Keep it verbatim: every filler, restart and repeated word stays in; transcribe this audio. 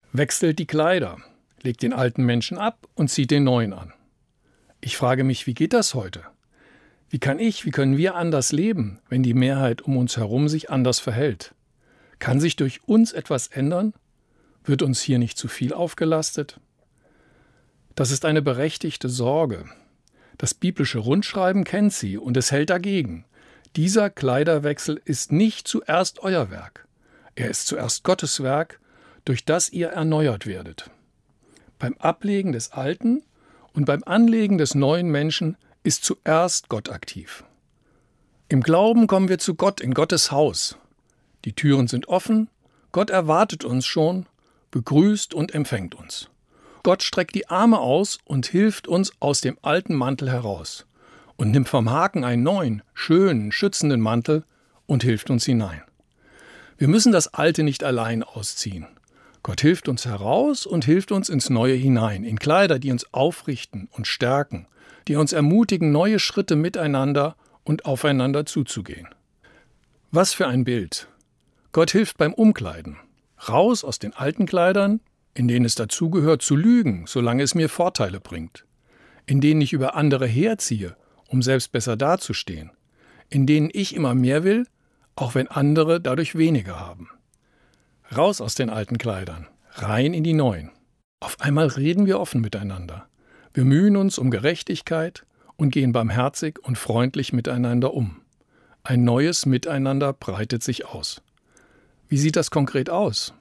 Wechselt die Kleider, legt den alten Menschen ab und zieht den neuen an. Ich frage mich, wie geht das heute? Wie kann ich, wie können wir anders leben, wenn die Mehrheit um uns herum sich anders verhält? Kann sich durch uns etwas ändern? Wird uns hier nicht zu viel aufgelastet? Das ist eine berechtigte Sorge. Das biblische Rundschreiben kennt sie und es hält dagegen. Dieser Kleiderwechsel ist nicht zuerst euer Werk. Er ist zuerst Gottes Werk, durch das ihr erneuert werdet. Beim Ablegen des Alten und beim Anlegen des neuen Menschen ist zuerst Gott aktiv. Im Glauben kommen wir zu Gott in Gottes Haus. Die Türen sind offen, Gott erwartet uns schon, begrüßt und empfängt uns. Gott streckt die Arme aus und hilft uns aus dem alten Mantel heraus und nimmt vom Haken einen neuen, schönen, schützenden Mantel und hilft uns hinein. Wir müssen das Alte nicht allein ausziehen. Gott hilft uns heraus und hilft uns ins Neue hinein, in Kleider, die uns aufrichten und stärken, die uns ermutigen, neue Schritte miteinander und aufeinander zuzugehen. Was für ein Bild! Gott hilft beim Umkleiden. Raus aus den alten Kleidern, in denen es dazugehört, zu lügen, solange es mir Vorteile bringt. In denen ich über andere herziehe, um selbst besser dazustehen. In denen ich immer mehr will, auch wenn andere dadurch weniger haben. Raus aus den alten Kleidern, rein in die neuen. Auf einmal reden wir offen miteinander. Wir mühen uns um Gerechtigkeit und gehen barmherzig und freundlich miteinander um. Ein neues Miteinander breitet sich aus. Wie sieht das konkret aus?